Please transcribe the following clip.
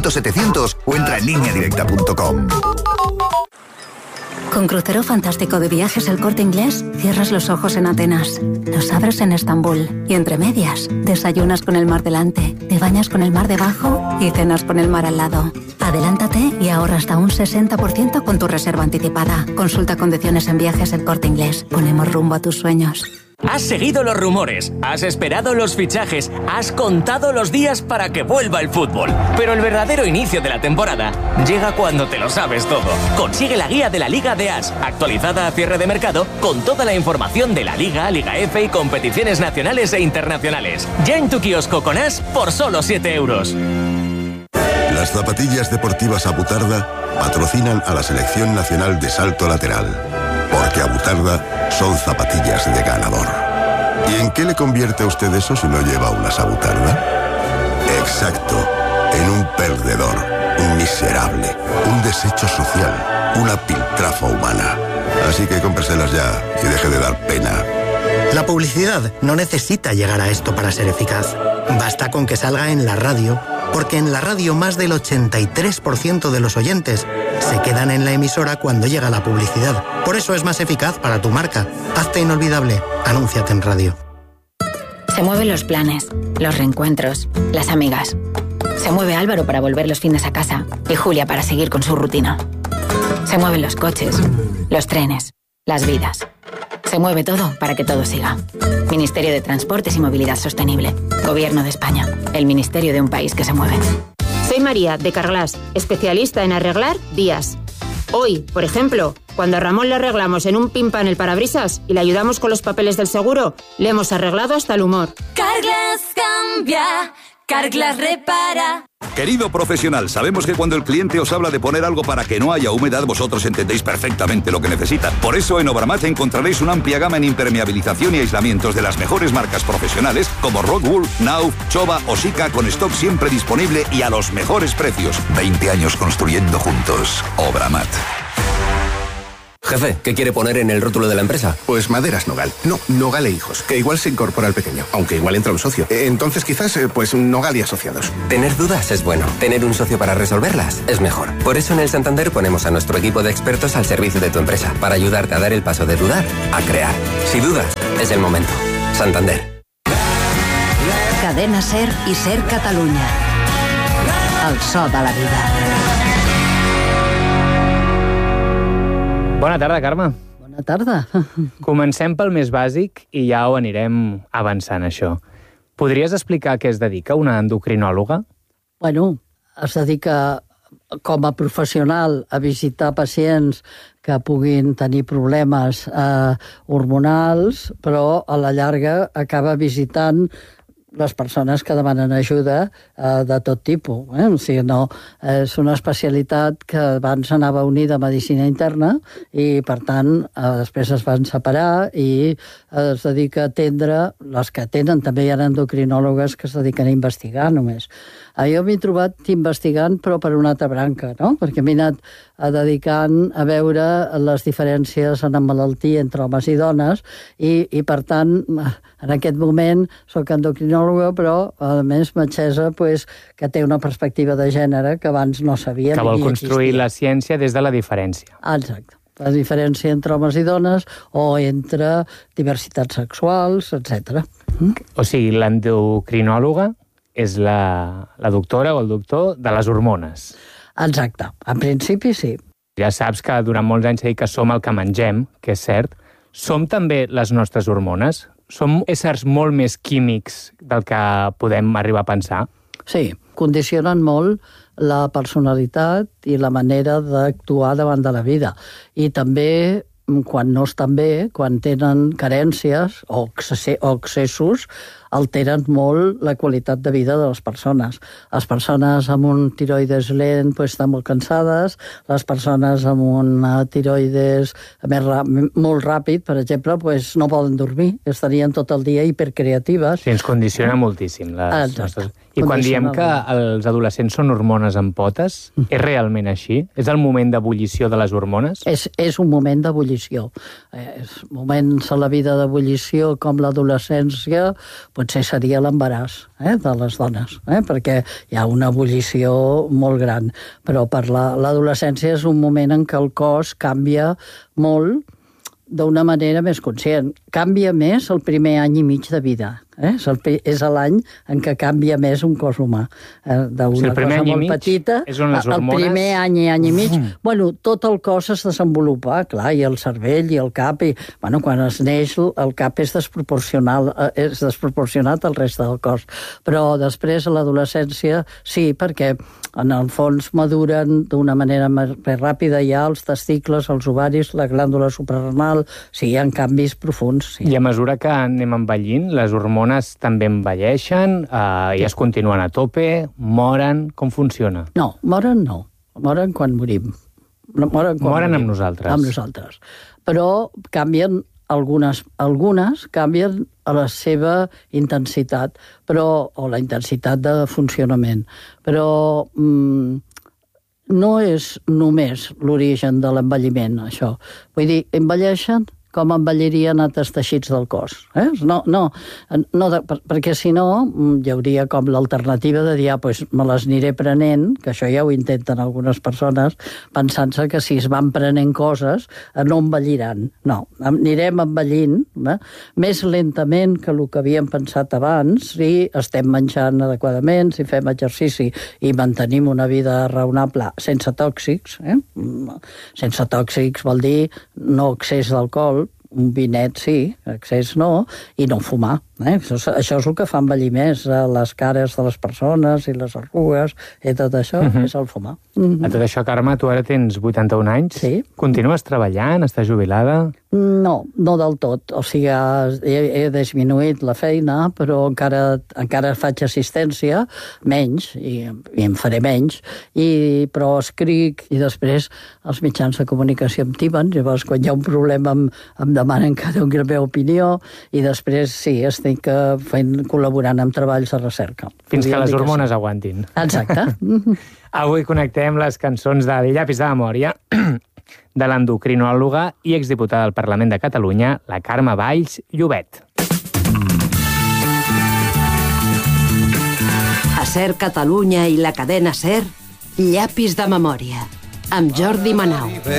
700 o entra en lineadirecta.com. Con Crucero Fantástico de Viajes El Corte Inglés, cierras los ojos en Atenas, los abres en Estambul y entre medias, desayunas con el mar delante, te bañas con el mar debajo y cenas con el mar al lado. Adelántate y ahorra hasta un 60% con tu reserva anticipada. Consulta condiciones en Viajes El Corte Inglés. Ponemos rumbo a tus sueños. Has seguido los rumores, has esperado los fichajes, has contado los días para que vuelva el fútbol. Pero el verdadero inicio de la temporada llega cuando te lo sabes todo. Consigue la guía de la Liga de As, actualizada a cierre de mercado, con toda la información de la Liga, Liga F y competiciones nacionales e internacionales. Ya en tu kiosco con As por solo 7 euros. Las zapatillas deportivas Abutarda patrocinan a la Selección Nacional de Salto Lateral. Porque Abutarda son zapatillas de ganador. ¿Y en qué le convierte a usted eso si no lleva unas Abutarda? Exacto, en un perdedor, un miserable, un desecho social, una piltrafa humana. Así que cómpreselas ya y deje de dar pena. La publicidad no necesita llegar a esto para ser eficaz. Basta con que salga en la radio, porque en la radio más del 83% de los oyentes se quedan en la emisora cuando llega la publicidad. Por eso es más eficaz para tu marca. Hazte inolvidable. Anúnciate en radio. Se mueven los planes, los reencuentros, las amigas. Se mueve Álvaro para volver los fines a casa y Julia para seguir con su rutina. Se mueven los coches, los trenes, las vidas. Se mueve todo para que todo siga. Ministerio de Transportes y Movilidad Sostenible. Gobierno de España. El ministerio de un país que se mueve. Soy María, de Carglass, especialista en arreglar vías. Hoy, por ejemplo, cuando a Ramón le arreglamos en un pimpan el parabrisas y le ayudamos con los papeles del seguro, le hemos arreglado hasta el humor. Carglass cambia, Carglass repara. Querido profesional, sabemos que cuando el cliente os habla de poner algo para que no haya humedad, vosotros entendéis perfectamente lo que necesita. Por eso en Obramat encontraréis una amplia gama en impermeabilización y aislamientos de las mejores marcas profesionales como Rockwool, Knauf, Chova o Sika, con stock siempre disponible y a los mejores precios. 20 años construyendo juntos. Obramat. Jefe, ¿qué quiere poner en el rótulo de la empresa? Pues Maderas Nogal. No, Nogal e Hijos, que igual se incorpora al pequeño, aunque igual entra un socio. Entonces quizás, pues Nogal y Asociados. Tener dudas es bueno. Tener un socio para resolverlas es mejor. Por eso en el Santander ponemos a nuestro equipo de expertos al servicio de tu empresa, para ayudarte a dar el paso de dudar a crear. Si dudas, es el momento. Santander. Cadena Ser i Ser Catalunya. El so de la vida. Bona tarda, Carme. Bona tarda. Comencem pel més bàsic i ja ho anirem avançant, això. Podries explicar a què es dedica una endocrinòloga? Bueno, es dedica com a professional a visitar pacients que puguin tenir problemes hormonals, però a la llarga acaba visitant les persones que demanen ajuda de tot tipus. O sigui, no, és una especialitat que abans anava unida a medicina interna i, per tant, després es van separar i es dedica a atendre les que atenen. També hi ha endocrinòlogues que es dediquen a investigar només. Jo m'he trobat investigant, però per una altra branca, no? Perquè m'he anat dedicant a veure les diferències en la malaltia entre homes i dones i per tant, en aquest moment soc endocrinòloga, però, a més, metgessa pues, que té una perspectiva de gènere que abans no sabia. Que vol construir la ciència des de la diferència. Exacte. La diferència entre homes i dones o entre diversitats sexuals, etc. O sigui, l'endocrinòloga és la doctora o el doctor de les hormones. Exacte. En principi, sí. Ja saps que durant molts anys s'ha dit que som el que mengem, que és cert. Som també les nostres hormones? Som éssers molt més químics del que podem arribar a pensar? Sí, condicionen molt la personalitat i la manera d'actuar davant de la vida. I també, quan no estan bé, quan tenen carències o excessos, alteren molt la qualitat de vida de les persones. Les persones amb un tiroides lent pues, estan molt cansades, les persones amb un tiroides molt ràpid, per exemple, pues, no poden dormir, estarien tot el dia hipercreatives. Sí, ens condiciona moltíssim. I quan diem que els adolescents són hormones en potes, és realment així? És el moment d'ebullició de les hormones? És un moment d'ebullició. Moments a la vida d'ebullició com l'adolescència potser seria l'embaràs de les dones, perquè hi ha una ebullició molt gran. Però per l'adolescència és un moment en què el cos canvia molt d'una manera més conscient. Canvia més el primer any i mig de vida. És l'any en què canvia més un cos humà. D'una cosa molt petita, el primer any i mig, tot el cos es desenvolupa, clar, i el cervell i el cap, i quan es neix el cap és desproporcionat al reste del cos. Però després, a l'adolescència, sí, perquè en el fons maduren d'una manera més ràpida, hi ha els testicles, els ovaris, la glàndula suprarrenal, sí, hi ha canvis profunds. Sí. I a mesura que anem envellint, les hormones també envelleixen i es continuen a tope, moren, com funciona? No, moren no. Moren quan morim. Moren amb nosaltres. Amb nosaltres. Però canvien algunes canvien a la seva intensitat, o la intensitat de funcionament. Però no és només l'origen de l'envelliment, això. Vull dir, envelleixen com envellirien altres teixits del cos. Perquè si no, hi hauria com l'alternativa de dir, me les aniré prenent, que això ja ho intenten algunes persones, pensant-se que si es van prenent coses, no envelliran. No, anirem envellint, més lentament que el que havíem pensat abans, si estem menjant adequadament, si fem exercici i mantenim una vida raonable sense tòxics. Sense tòxics vol dir no excés d'alcohol, un vinet sí, excés no, i no fumar. Això és el que fa envellir més les cares de les persones i les arrugues i tot això, és el fumar. A tot això, Carme, tu ara tens 81 anys. Sí. Continues treballant? Estàs jubilada? No del tot. O sigui, he disminuït la feina, però encara faig assistència, menys, i en faré menys, però escric i després els mitjans de comunicació em timen, llavors quan hi ha un problema em demanen que doni la meva opinió i després sí, estic col·laborant amb treballs de recerca. Fins que les hormones aguantin. Exacte. Avui connectem les cançons de Llapis de Memòria de l'endocrinòloga i exdiputada del Parlament de Catalunya, la Carme Valls Llobet. A SER Catalunya i la cadena SER, Llapis de Memòria, amb Jordi Manau.